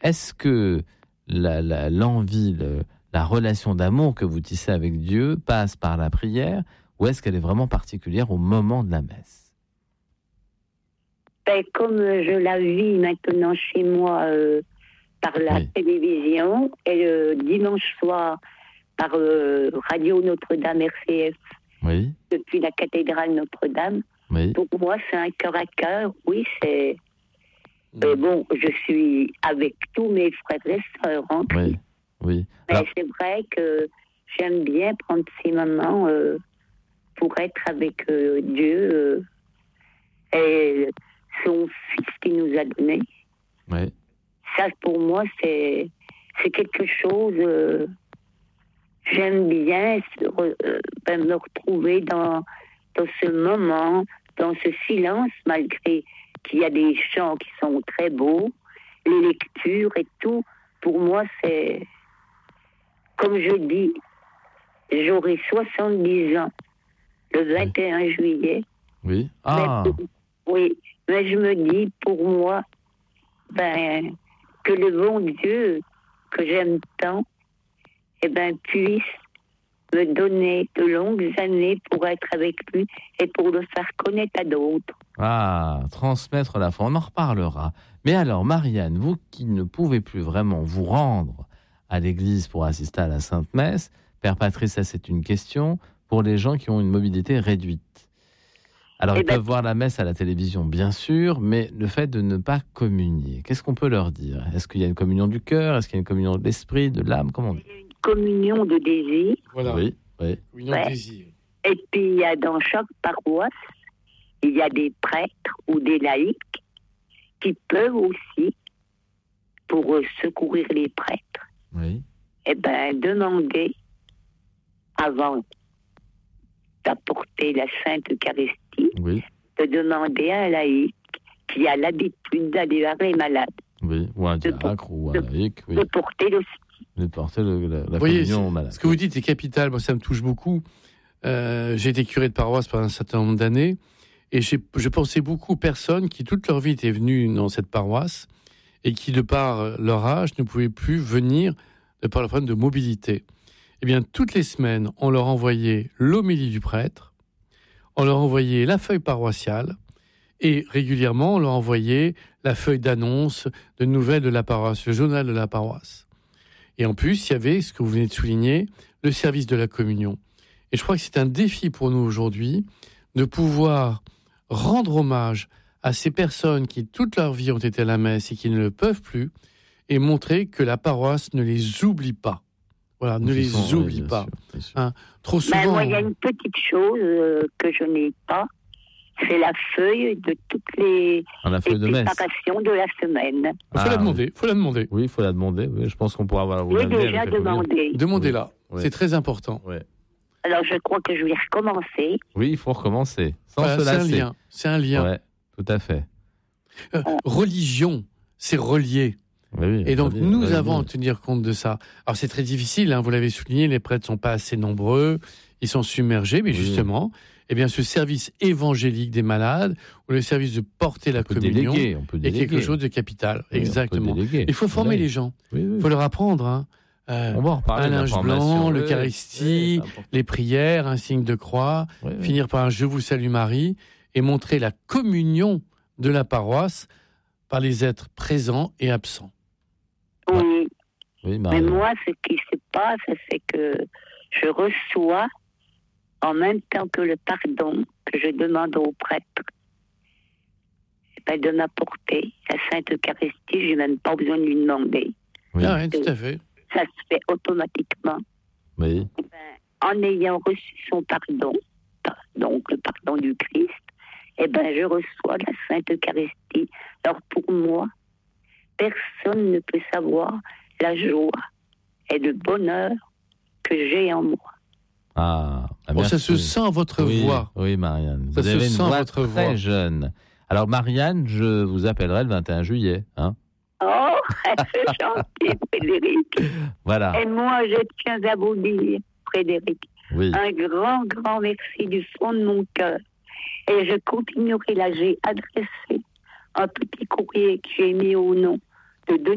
est-ce que l'envie, la relation d'amour que vous tissez avec Dieu passe par la prière, ou est-ce qu'elle est vraiment particulière au moment de la messe? Comme je la vis maintenant chez moi par la télévision, et le dimanche soir par Radio Notre-Dame RCF, depuis la cathédrale Notre-Dame, pour moi c'est un cœur à cœur, oui, c'est... bon, je suis avec tous mes frères et sœurs en Christ. Mais c'est vrai que j'aime bien prendre ces moments pour être avec Dieu et son Fils qui nous a donné. Ça, pour moi, c'est quelque chose... j'aime bien me retrouver dans ce moment, dans ce silence, malgré qu'il y a des chants qui sont très beaux, les lectures et tout. Pour moi, c'est... Comme je dis, j'aurai 70 ans le 21 juillet. Oui. Mais je me dis, pour moi, que le bon Dieu que j'aime tant, puisse me donner de longues années pour être avec lui et pour le faire connaître à d'autres. Transmettre la foi, on en reparlera. Mais alors, Marianne, vous qui ne pouvez plus vraiment vous rendre à l'église pour assister à la Sainte Messe, Père Patrice, ça c'est une question pour les gens qui ont une mobilité réduite. Alors, ils peuvent voir la messe à la télévision, bien sûr, mais le fait de ne pas communier, qu'est-ce qu'on peut leur dire? Est-ce qu'il y a une communion du cœur? Est-ce qu'il y a une communion de l'esprit, de l'âme? Comment on dit? Une communion de désir. Voilà. Oui. Communion de désir. Et puis, il y a dans chaque paroisse, il y a des prêtres ou des laïcs qui peuvent aussi, pour secourir les prêtres, demander, avant d'apporter la Sainte Eucharistie, de demander à un laïc qui a l'habitude d'aller voir les malades. Ou un diacre ou un laïc. De porter le de porter la communion aux malades. Ce que vous dites est capital, moi ça me touche beaucoup. J'ai été curé de paroisse pendant un certain nombre d'années, et je pensais beaucoup aux personnes qui toute leur vie étaient venues dans cette paroisse, et qui de par leur âge ne pouvaient plus venir de par le problème de mobilité. Eh bien, toutes les semaines, on leur envoyait l'homélie du prêtre, on leur envoyait la feuille paroissiale, et régulièrement, on leur envoyait la feuille d'annonce de nouvelles de la paroisse, le journal de la paroisse. Et en plus, il y avait, ce que vous venez de souligner, le service de la communion. Et je crois que c'est un défi pour nous aujourd'hui de pouvoir rendre hommage à ces personnes qui, toute leur vie, ont été à la messe et qui ne le peuvent plus, et montrer que la paroisse ne les oublie pas. Voilà, ne les oublie pas. Sûr. Trop souvent... moi, il y a une petite chose que je n'ai pas, c'est la feuille de toutes les préparations de la semaine. Il faut la demander. Oui, il faut la demander. Oui, je pense qu'on pourra avoir... Oui, déjà demandé. Demandez-la. Oui. C'est très important. Oui. Alors, je crois que je vais recommencer. Oui, il faut recommencer. C'est un lien. Oui, tout à fait. Religion, c'est relié. Oui, et donc, nous avons à tenir compte de ça. Alors, c'est très difficile, vous l'avez souligné, les prêtres ne sont pas assez nombreux, ils sont submergés, mais justement, ce service évangélique des malades, ou le service de porter la communion, est quelque chose de capital. Oui, exactement. Il faut former les gens. Il faut leur apprendre. On va en reparler. Un linge blanc, l'Eucharistie, les prières, un signe de croix, finir par un « Je vous salue Marie » et montrer la communion de la paroisse par les êtres présents et absents. Oui. Mais moi, ce qui se passe, c'est que je reçois en même temps que le pardon que je demande aux prêtres de m'apporter la Sainte Eucharistie. Je n'ai même pas besoin de lui demander. Oui, tout à fait. Ça se fait automatiquement. Oui. En ayant reçu son pardon, donc le pardon du Christ, je reçois la Sainte Eucharistie. Alors pour moi, personne ne peut savoir la joie et le bonheur que j'ai en moi. Ça se sent à votre voix. Oui, Marianne. Ça vous avez se une sent voix votre très voix. jeune. Alors, Marianne, je vous appellerai le 21 juillet. Oh, c'est gentil, Frédéric. Voilà. Et moi, je tiens à vous dire, Frédéric, un grand, grand merci du fond de mon cœur. Et je continuerai là. J'ai adressé un petit courrier que j'ai mis au nom de